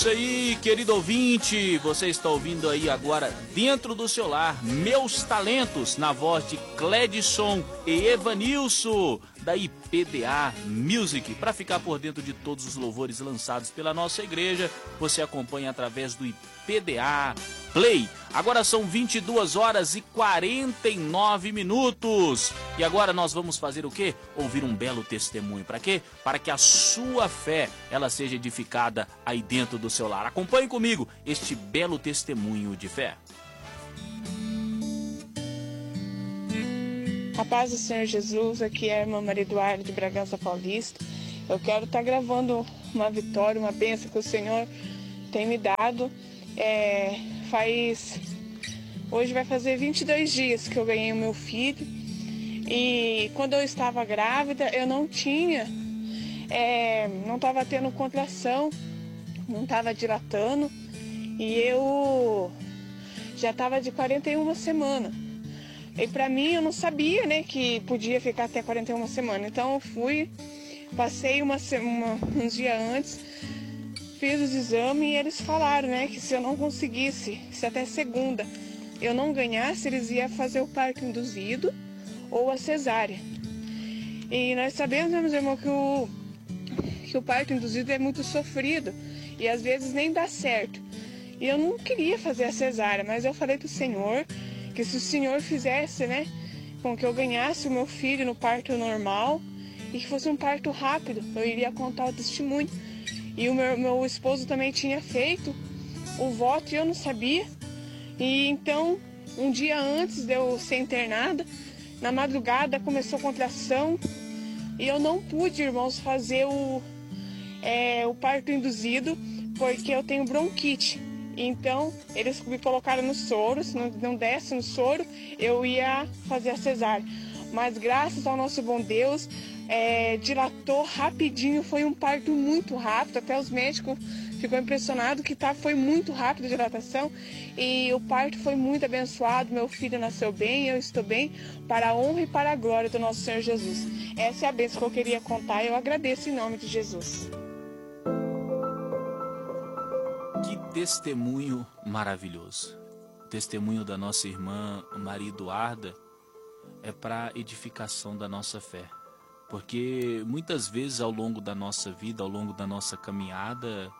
Isso aí, querido ouvinte, você está ouvindo aí agora Dentro do Seu Lar, Meus Talentos, na voz de Cledson e Evanilson, da IPDA Music. Para ficar por dentro de todos os louvores lançados pela nossa igreja, você acompanha através do IPDA Play. Agora são 22 horas e 49 minutos. E agora nós vamos fazer o quê? Ouvir um belo testemunho. Para quê? Para que a sua fé ela seja edificada aí dentro do seu lar. Acompanhe comigo este belo testemunho de fé. A paz do Senhor Jesus, aqui é a irmã Maria Eduarda de Bragança Paulista. Eu quero estar gravando uma vitória, uma bênção que o Senhor tem me dado. Hoje vai fazer 22 dias que eu ganhei o meu filho. E quando eu estava grávida, eu não estava tendo contração, não estava dilatando. E eu já estava de 41 semanas. E para mim, eu não sabia, né, que podia ficar até 41 semanas. Então eu passei uns dias antes, fiz os exames e eles falaram, né, que se eu não conseguisse, se até segunda eu não ganhasse, eles iam fazer o parto induzido ou a cesárea. E nós sabemos, né, meus irmãos, que o parto induzido é muito sofrido e às vezes nem dá certo. E eu não queria fazer a cesárea, mas eu falei pro Senhor que se o Senhor fizesse, né, com que eu ganhasse o meu filho no parto normal e que fosse um parto rápido, eu iria contar o testemunho. E o meu esposo também tinha feito o voto e eu não sabia. E então, um dia antes de eu ser internada, na madrugada começou a contração e eu não pude, irmãos, fazer o parto induzido porque eu tenho bronquite. Então, eles me colocaram no soro, se não desse no soro, eu ia fazer a cesárea. Mas graças ao nosso bom Deus, dilatou rapidinho, foi um parto muito rápido, até os médicos ficou impressionado que foi muito rápido a dilatação e o parto foi muito abençoado, meu filho nasceu bem, eu estou bem, para a honra e para a glória do nosso Senhor Jesus. Essa é a bênção que eu queria contar e eu agradeço em nome de Jesus. Que testemunho maravilhoso. O testemunho da nossa irmã Maria Eduarda é para edificação da nossa fé. Porque muitas vezes ao longo da nossa vida, ao longo da nossa caminhada,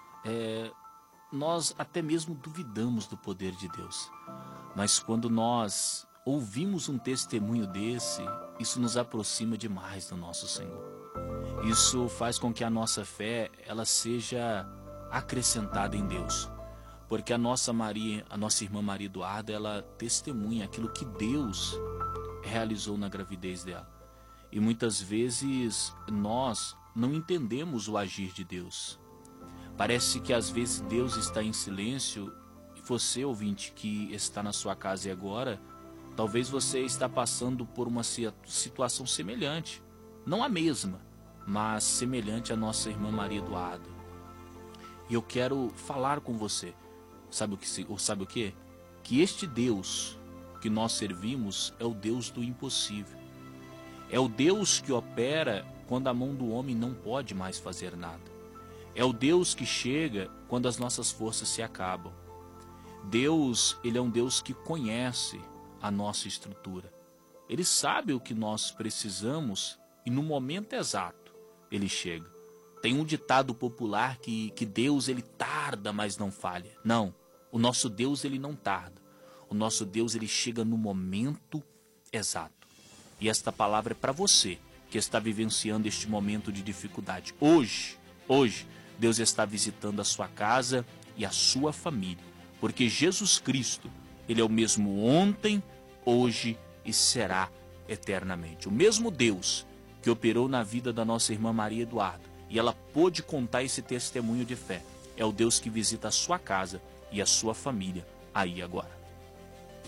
nós até mesmo duvidamos do poder de Deus. Mas quando nós ouvimos um testemunho desse, isso nos aproxima demais do nosso Senhor. Isso faz com que a nossa fé ela seja acrescentada em Deus. Porque a nossa irmã Maria Eduarda, ela testemunha aquilo que Deus realizou na gravidez dela. E muitas vezes nós não entendemos o agir de Deus. Parece que às vezes Deus está em silêncio e você, ouvinte, que está na sua casa e agora, talvez você está passando por uma situação semelhante. Não a mesma, mas semelhante à nossa irmã Maria Eduarda. E eu quero falar com você. Sabe o que? Que este Deus que nós servimos é o Deus do impossível. É o Deus que opera quando a mão do homem não pode mais fazer nada. É o Deus que chega quando as nossas forças se acabam. Deus, ele é um Deus que conhece a nossa estrutura. Ele sabe o que nós precisamos e no momento exato ele chega. Tem um ditado popular que Deus ele tarda, mas não falha. Não, o nosso Deus ele não tarda. O nosso Deus ele chega no momento exato. E esta palavra é para você que está vivenciando este momento de dificuldade. Hoje, Deus está visitando a sua casa e a sua família. Porque Jesus Cristo, ele é o mesmo ontem, hoje e será eternamente. O mesmo Deus que operou na vida da nossa irmã Maria Eduarda e ela pôde contar esse testemunho de fé. É o Deus que visita a sua casa e a sua família aí agora.